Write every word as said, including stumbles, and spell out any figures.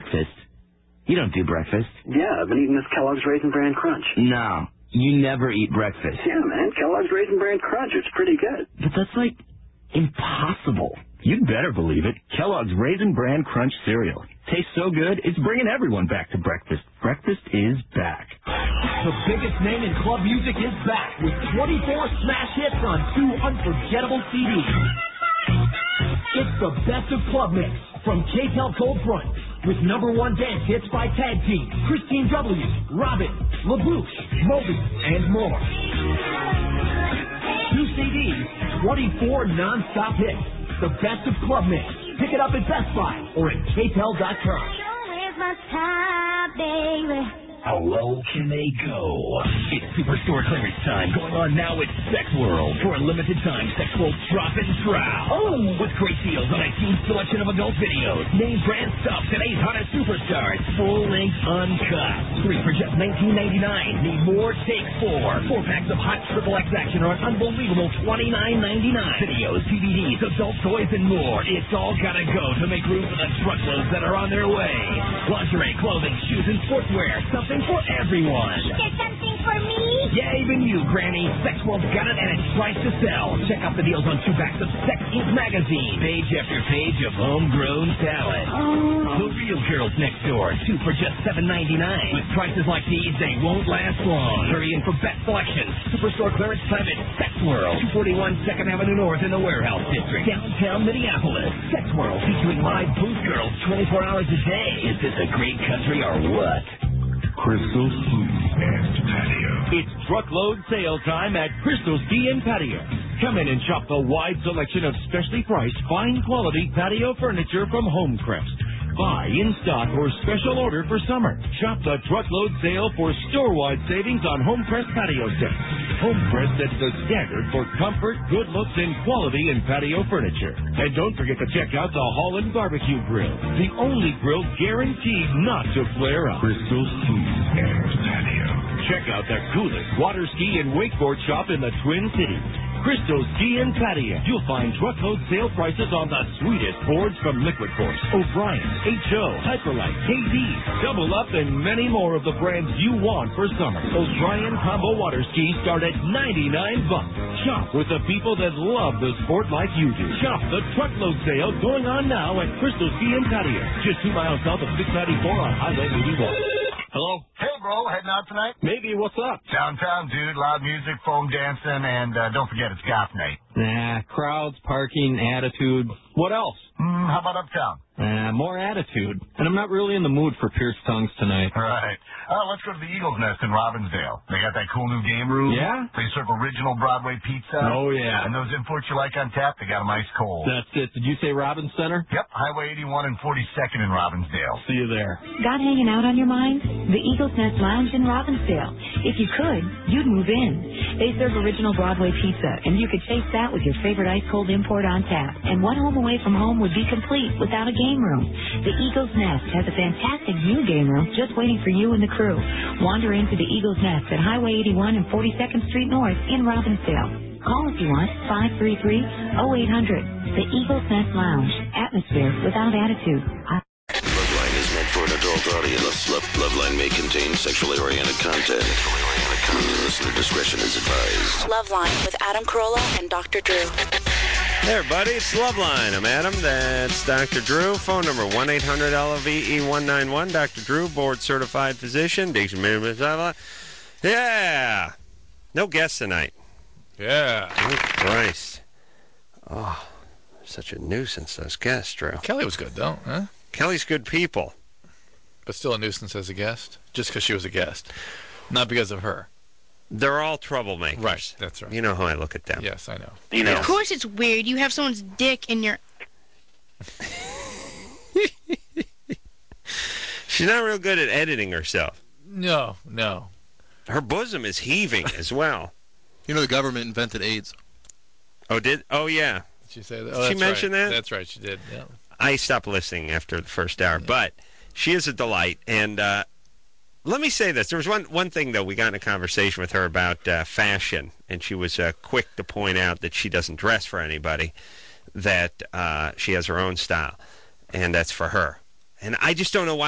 breakfast. You don't do breakfast. Yeah, I've been eating this Kellogg's Raisin Bran Crunch. No, you never eat breakfast. Yeah, man, Kellogg's Raisin Bran Crunch. It's pretty good. But that's like impossible. You'd better believe it. Kellogg's Raisin Bran Crunch cereal. Tastes so good, it's bringing everyone back to breakfast. Breakfast is back. The biggest name in club music is back with twenty-four smash hits on two unforgettable C Ds. It's the best of club mix from K-Tel Cold Front with number one dance hits by Tag Team, Christine W, Robin, LaBouche, Moby, and more. Two C Ds, twenty-four non-stop hits. The best of club mix. Pick it up at Best Buy or at K Tel dot com. How low can they go? It's Superstore clearance time. Going on now at Sex World. For a limited time, Sex World drop and trowel. Oh! With great deals on a huge selection of adult videos, name brand stuff, today's hottest superstars, full length uncut. Three for just nineteen ninety-nine. Need more? Take four. Four packs of hot triple X action are an unbelievable twenty-nine ninety-nine. Videos, D V Ds, adult toys, and more. It's all gotta go to make room for the truckloads that are on their way. Lingerie, clothing, shoes, and sportswear. Something for everyone. Is there something for me? Yeah, even you, Granny. Sex World's got it, and it's priced to sell. Check out the deals on two packs of Sex Inc magazine. Page after page of homegrown talent. Oh. The Real Girls Next Door. Two for just seven ninety-nine. With prices like these, they won't last long. Hurry in for best selection. Superstore clearance time at Sex World. two forty-one second Avenue North in the Warehouse District. Downtown Minneapolis. Sex World featuring live booth girls twenty-four hours a day. Is this a great country or what? Crystal Ski and Patio. It's truckload sale time at Crystal Ski and Patio. Come in and shop the wide selection of specially priced, fine quality patio furniture from Homecrest. Buy in stock or special order for summer. Shop the truckload sale for store-wide savings on Homecrest patio sets. Homecrest sets the standard for comfort, good looks, and quality in patio furniture. And don't forget to check out the Holland Barbecue Grill, the only grill guaranteed not to flare up. Crystal Ski and Patio. Check out the coolest water ski and wakeboard shop in the Twin Cities. Crystal Ski and Patio. You'll find truckload sale prices on the sweetest boards from Liquid Force, O'Brien, H O, Hyperlite, K D, Double Up, and many more of the brands you want for summer. O'Brien Combo Water Skis start at ninety-nine bucks. Shop with the people that love the sport like you do. Shop the truckload sale going on now at Crystal Ski and Patio, just two miles south of six ninety-four on Highway eighty-one. Hello? Hey, bro. Heading out tonight? Maybe. What's up? Downtown, dude. Loud music, foam dancing, and uh, don't forget it's goth night. Nah, crowds, parking, attitude. What else? Mm, how about uptown? Nah, more attitude. And I'm not really in the mood for pierced tongues tonight. Right. Uh, let's go to the Eagle's Nest in Robbinsdale. They got that cool new game room. Yeah? They serve original Broadway pizza. Oh, yeah. And those imports you like on tap, they got them ice cold. That's it. Did you say Robbins Center? Yep. Highway eighty-one and forty-second in Robbinsdale. See you there. Got hanging out on your mind? The Eagle's Nest Lounge in Robbinsdale. If you could, you'd move in. They serve original Broadway pizza, and you could chase that with your favorite ice-cold import on tap. And one home away from home would be complete without a game room. The Eagle's Nest has a fantastic new game room just waiting for you and the crew. Wander into the Eagle's Nest at Highway eighty-one and forty-second Street North in Robbinsdale. Call if you want, five three three, oh eight hundred. The Eagle's Nest Lounge. Atmosphere without attitude. Loveline is meant for an adult audience. Love, Loveline may contain sexually oriented content. Listener discretion is advised. Loveline with Adam Carolla and Doctor Drew. Hey everybody, it's Loveline. I'm Adam, that's Doctor Drew. Phone number one eight hundred L O V E one nine one. Doctor Drew, board-certified physician. Yeah. No guests tonight. Yeah. Oh, Christ. Oh, such a nuisance, those guests, Drew. Kelly was good, though, huh? Kelly's good people. But still a nuisance as a guest? Just because she was a guest. Not because of her. They're all troublemakers. Right, that's right. You know how I look at them. Yes, I know. You know. Of course it's weird. You have someone's dick in your... She's not real good at editing herself. No, no. Her bosom is heaving as well. You know the government invented AIDS. Oh, did? Oh, yeah. Did she say that? Did Oh, she mention right. that? That's right, she did, yeah. I stopped listening after the first hour, yeah. But she is a delight. And uh, let me say this. There was one, one thing, though. We got in a conversation with her about uh, fashion, and she was uh, quick to point out that she doesn't dress for anybody, that uh, she has her own style, and that's for her. And I just don't know why